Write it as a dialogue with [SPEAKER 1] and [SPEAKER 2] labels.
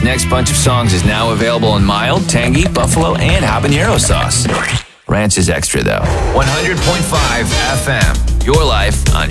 [SPEAKER 1] next bunch of songs is now available in mild, tangy, buffalo, and habanero sauce. Ranch is extra, though. 100.5 FM. Your life on